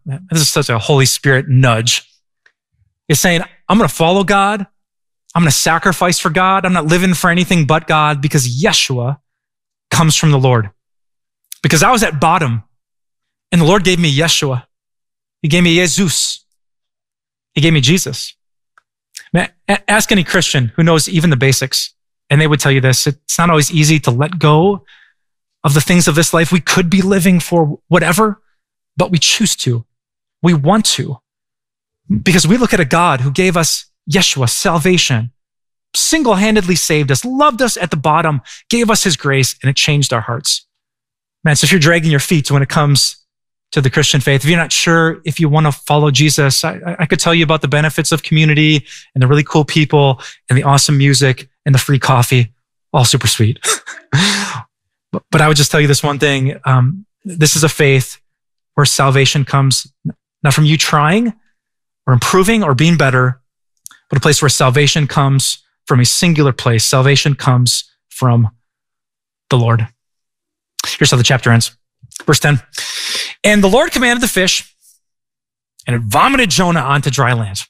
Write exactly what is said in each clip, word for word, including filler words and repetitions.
this is such a Holy Spirit nudge, is saying, I'm going to follow God. I'm going to sacrifice for God. I'm not living for anything but God, because Yeshua comes from the Lord. Because I was at bottom and the Lord gave me Yeshua. He gave me Jesus. He gave me Jesus. Man, ask any Christian who knows even the basics, and they would tell you this. It's not always easy to let go of the things of this life. We could be living for whatever, but we choose to. We want to. Because we look at a God who gave us Yeshua, salvation, single-handedly saved us, loved us at the bottom, gave us his grace, and it changed our hearts. Man, so if you're dragging your feet when it comes to the Christian faith, if you're not sure if you want to follow Jesus, I, I could tell you about the benefits of community and the really cool people and the awesome music and the free coffee, all super sweet. but, but I would just tell you this one thing. Um, this is a faith where salvation comes not from you trying or improving or being better, but a place where salvation comes from a singular place. Salvation comes from the Lord. Here's how the chapter ends. Verse ten. And the Lord commanded the fish, and it vomited Jonah onto dry land.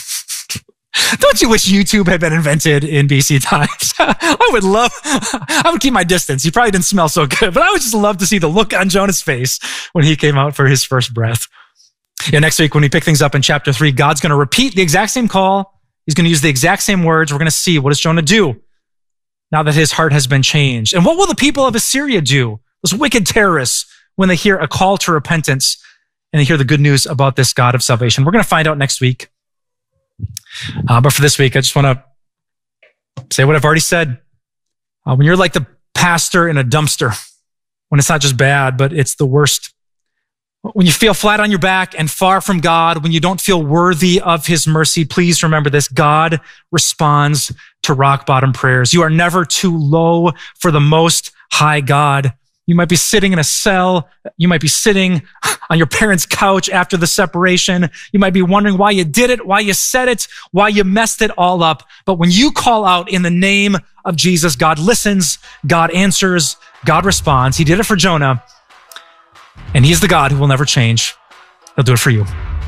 Don't you wish YouTube had been invented in B C times? I would love, I would keep my distance. He probably didn't smell so good, but I would just love to see the look on Jonah's face when he came out for his first breath. Yeah, next week when we pick things up in chapter three, God's going to repeat the exact same call. He's going to use the exact same words. We're going to see, what does Jonah do now that his heart has been changed? And what will the people of Assyria do, those wicked terrorists, when they hear a call to repentance and they hear the good news about this God of salvation? We're going to find out next week. Uh, but for this week, I just want to say what I've already said. Uh, when you're like the pastor in a dumpster, when it's not just bad, but it's the worst, when you feel flat on your back and far from God, when you don't feel worthy of his mercy, please remember this: God responds to rock bottom prayers. You are never too low for the Most High God. You might be sitting in a cell. You might be sitting on your parents' couch after the separation. You might be wondering why you did it, why you said it, why you messed it all up. But when you call out in the name of Jesus, God listens, God answers, God responds. He did it for Jonah, and he's the God who will never change. He'll do it for you.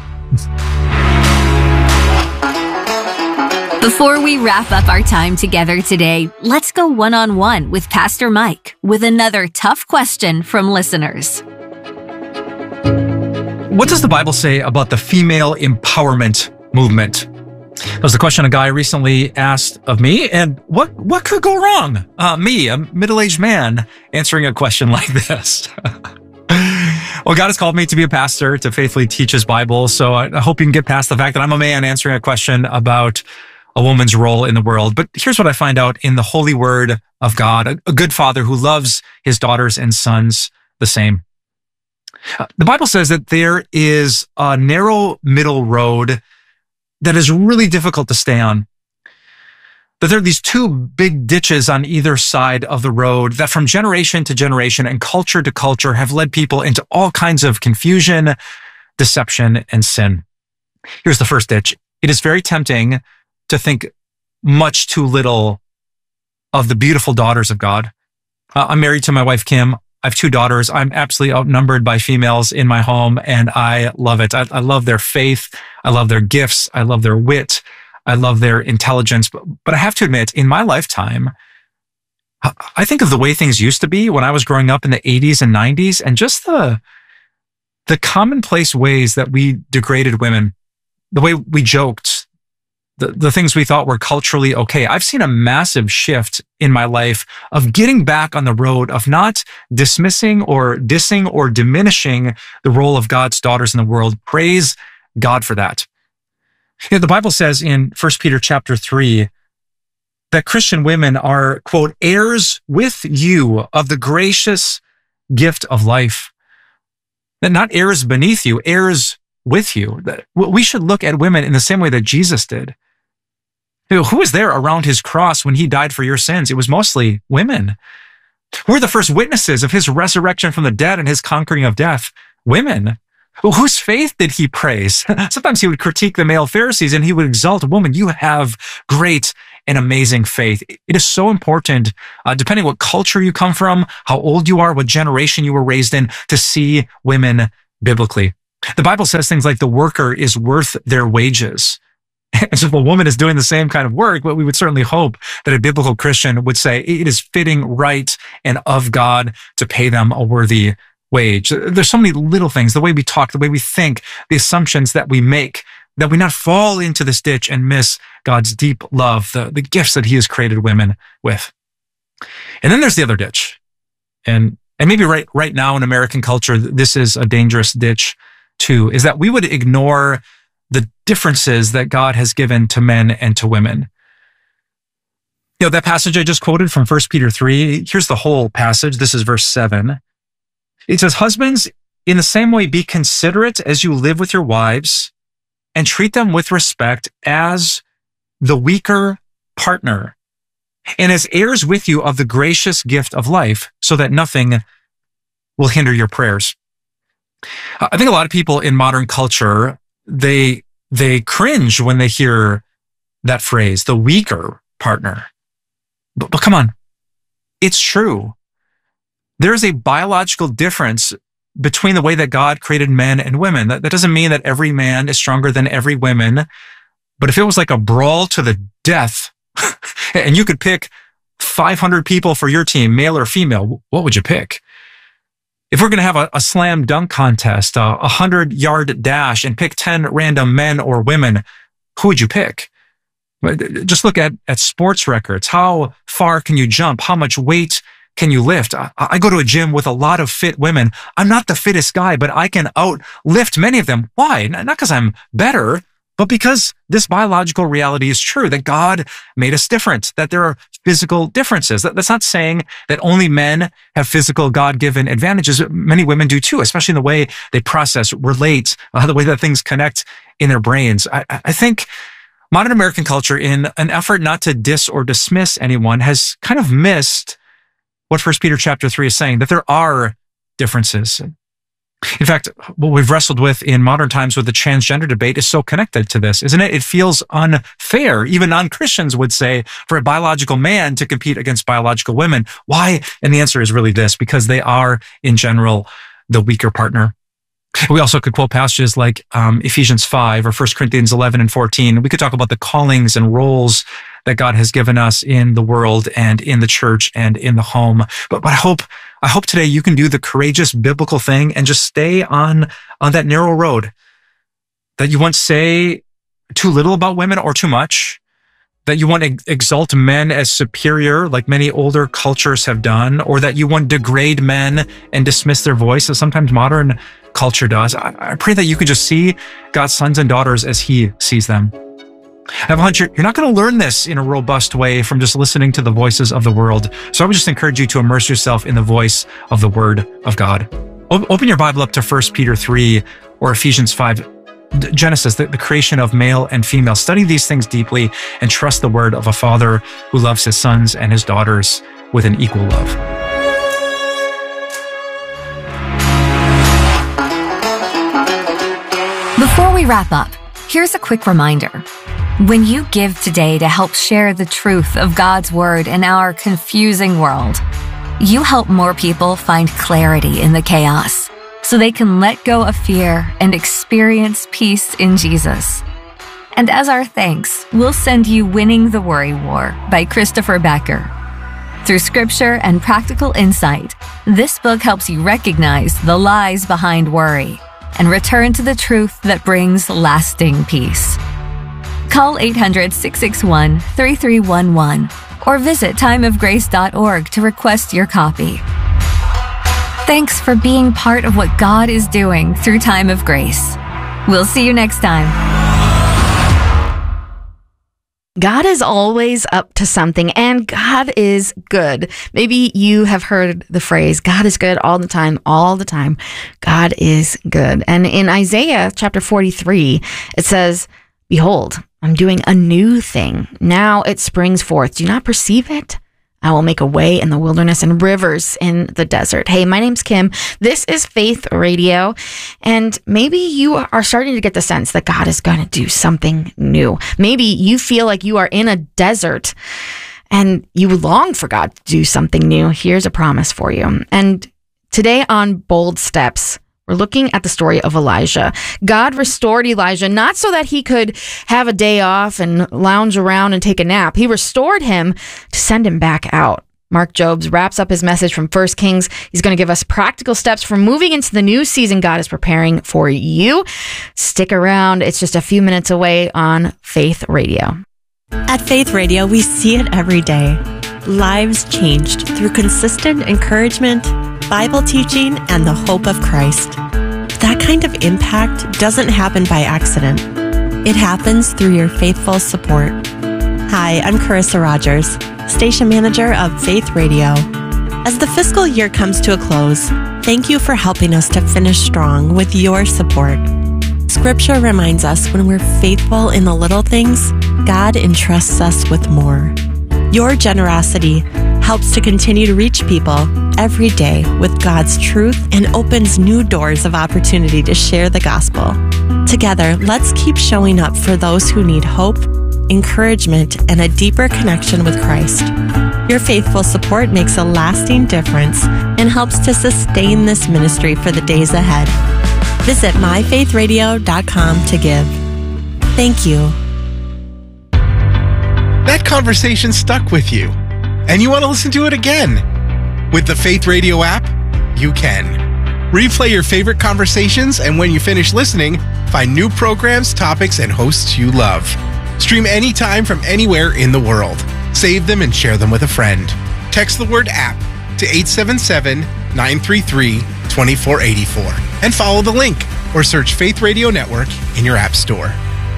Before we wrap up our time together today, let's go one-on-one with Pastor Mike with another tough question from listeners. What does the Bible say about the female empowerment movement? That was the question a guy recently asked of me. And what, what could go wrong? Uh, me, a middle-aged man, answering a question like this. Well, God has called me to be a pastor, to faithfully teach his Bible. So I hope you can get past the fact that I'm a man answering a question about a woman's role in the world. But here's what I find out in the holy word of God: a, a good father who loves his daughters and sons the same. Uh, the Bible says that there is a narrow middle road that is really difficult to stay on. That there are these two big ditches on either side of the road that from generation to generation and culture to culture have led people into all kinds of confusion, deception, and sin. Here's the first ditch. It is very tempting to think much too little of the beautiful daughters of God. Uh, I'm married to my wife, Kim. I have two daughters. I'm absolutely outnumbered by females in my home, and I love it. I, I love their faith. I love their gifts. I love their wit. I love their intelligence. But, but I have to admit, in my lifetime, I think of the way things used to be when I was growing up in the eighties and nineties, and just the, the commonplace ways that we degraded women, the way we joked, The, the things we thought were culturally okay. I've seen a massive shift in my life of getting back on the road of not dismissing or dissing or diminishing the role of God's daughters in the world. Praise God for that. You know, the Bible says in First Peter chapter three that Christian women are, quote, heirs with you of the gracious gift of life. That not heirs beneath you, heirs with you. That we should look at women in the same way that Jesus did. Who was there around his cross when he died for your sins? It was mostly women. We're the first witnesses of his resurrection from the dead and his conquering of death. Women. Whose faith did he praise? Sometimes he would critique the male Pharisees and he would exalt, woman, you have great and amazing faith. It is so important, uh, depending what culture you come from, how old you are, what generation you were raised in, to see women biblically. The Bible says things like the worker is worth their wages. And so if a woman is doing the same kind of work, well, we would certainly hope that a biblical Christian would say it is fitting, right, and of God to pay them a worthy wage. There's so many little things, the way we talk, the way we think, the assumptions that we make, that we not fall into this ditch and miss God's deep love, the, the gifts that he has created women with. And then there's the other ditch. And, and maybe right, right now in American culture, this is a dangerous ditch too, is that we would ignore the differences that God has given to men and to women. You know, that passage I just quoted from First Peter three, here's the whole passage. This is verse seven. It says, husbands, in the same way, be considerate as you live with your wives and treat them with respect as the weaker partner and as heirs with you of the gracious gift of life, so that nothing will hinder your prayers. I think a lot of people in modern culture, they, they cringe when they hear that phrase, the weaker partner. But, but come on, it's true. There is a biological difference between the way that God created men and women. That, that doesn't mean that every man is stronger than every woman. But if it was like a brawl to the death and you could pick five hundred people for your team, male or female, what would you pick? If we're going to have a, a slam dunk contest, a, a hundred yard dash, and pick ten random men or women, who would you pick? Just look at, at sports records. How far can you jump? How much weight can you lift? I, I go to a gym with a lot of fit women. I'm not the fittest guy, but I can outlift many of them. Why? Not because I'm better, but because this biological reality is true, that God made us different, that there are physical differences. That, that's not saying that only men have physical God-given advantages. Many women do too, especially in the way they process, relate, uh, the way that things connect in their brains. I, I think modern American culture, in an effort not to diss or dismiss anyone, has kind of missed what First Peter chapter three is saying, that there are differences. In fact, what we've wrestled with in modern times with the transgender debate is so connected to this, isn't it? It feels unfair. Even non-Christians would say for a biological man to compete against biological women. Why? And the answer is really this, because they are, in general, the weaker partner. We also could quote passages like um, Ephesians five or First Corinthians eleven and fourteen. We could talk about the callings and roles that God has given us in the world and in the church and in the home. But, but I hope, I hope today you can do the courageous biblical thing and just stay on, on that narrow road, that you won't say too little about women or too much, that you won't ex- exalt men as superior like many older cultures have done, or that you won't degrade men and dismiss their voice as sometimes modern culture does. I, I pray that you could just see God's sons and daughters as he sees them. I have a hunch you're not going to learn this in a robust way from just listening to the voices of the world. So I would just encourage you to immerse yourself in the voice of the Word of God. O- open your Bible up to First Peter three or Ephesians five. Genesis, the, the creation of male and female. Study these things deeply and trust the word of a father who loves his sons and his daughters with an equal love. Before we wrap up, here's a quick reminder. When you give today to help share the truth of God's Word in our confusing world, you help more people find clarity in the chaos so they can let go of fear and experience peace in Jesus. And as our thanks, we'll send you Winning the Worry War by Christopher Becker. Through scripture and practical insight, this book helps you recognize the lies behind worry and return to the truth that brings lasting peace. Call eight hundred, six six one, three three one one or visit time of grace dot org to request your copy. Thanks for being part of what God is doing through Time of Grace. We'll see you next time. God is always up to something, and God is good. Maybe you have heard the phrase, God is good all the time, all the time. God is good. And in Isaiah chapter forty-three, it says, behold, I'm doing a new thing. Now it springs forth. Do you not perceive it? I will make a way in the wilderness and rivers in the desert. Hey, my name's Kim. This is Faith Radio. And maybe you are starting to get the sense that God is going to do something new. Maybe you feel like you are in a desert and you long for God to do something new. Here's a promise for you. And today on Bold Steps, We're looking at the story of Elijah. God restored Elijah not so that he could have a day off and lounge around and take a nap. He restored him to send him back out. Mark Jobs wraps up his message from First Kings. He's going to give us practical steps for moving into the new season God is preparing for you. Stick around. It's just a few minutes away on Faith Radio. At Faith Radio, we see it every day. Lives changed through consistent encouragement, Bible teaching, and the hope of Christ. That kind of impact doesn't happen by accident. It happens through your faithful support. Hi, I'm Carissa Rogers, Station Manager of Faith Radio. As the fiscal year comes to a close, thank you for helping us to finish strong with your support. Scripture reminds us when we're faithful in the little things, God entrusts us with more. Your generosity helps to continue to reach people every day with God's truth and opens new doors of opportunity to share the gospel. Together, let's keep showing up for those who need hope, encouragement, and a deeper connection with Christ. Your faithful support makes a lasting difference and helps to sustain this ministry for the days ahead. Visit my faith radio dot com to give. Thank you. That conversation stuck with you, and you want to listen to it again. With the Faith Radio app, you can. Replay your favorite conversations, and when you finish listening, find new programs, topics, and hosts you love. Stream anytime from anywhere in the world. Save them and share them with a friend. Text the word app to eight seven seven, nine three three, two four eight four and follow the link or search Faith Radio Network in your app store.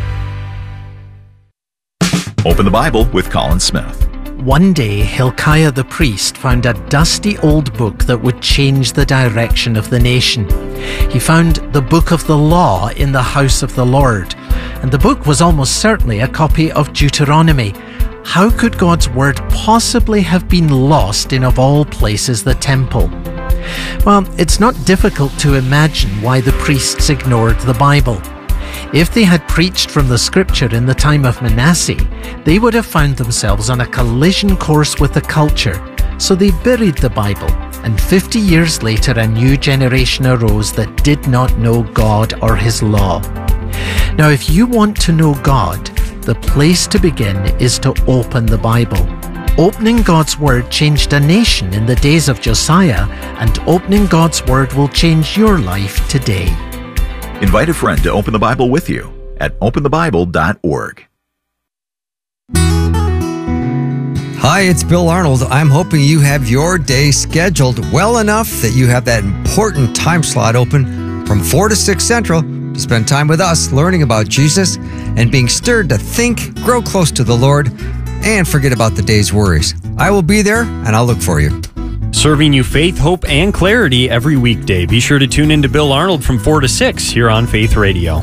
Open the Bible with Colin Smith. One day, Hilkiah the priest found a dusty old book that would change the direction of the nation. He found the book of the law in the house of the Lord, and the book was almost certainly a copy of Deuteronomy. How could God's word possibly have been lost in, of all places, the temple? Well, it's not difficult to imagine why the priests ignored the Bible. If they had preached from the scripture in the time of Manasseh, they would have found themselves on a collision course with the culture, so they buried the Bible, and fifty years later a new generation arose that did not know God or His law. Now, if you want to know God, the place to begin is to open the Bible. Opening God's Word changed a nation in the days of Josiah, and opening God's Word will change your life today. Invite a friend to open the Bible with you at open the bible dot org. Hi, it's Bill Arnold. I'm hoping you have your day scheduled well enough that you have that important time slot open from four to six Central to spend time with us learning about Jesus and being stirred to think, grow close to the Lord, and forget about the day's worries. I will be there, and I'll look for you. Serving you faith, hope, and clarity every weekday. Be sure to tune in to Bill Arnold from four to six here on Faith Radio.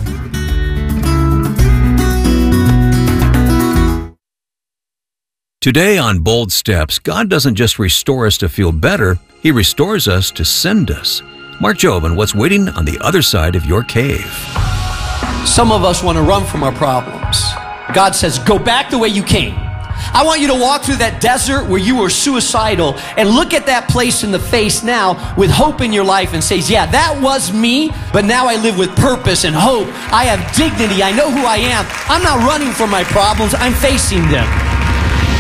Today on Bold Steps, God doesn't just restore us to feel better, He restores us to send us. Mark Job and what's waiting on the other side of your cave. Some of us want to run from our problems. God says, go back the way you came. I want you to walk through that desert where you were suicidal and look at that place in the face now with hope in your life and say, yeah, that was me, but now I live with purpose and hope. I have dignity. I know who I am. I'm not running from my problems. I'm facing them.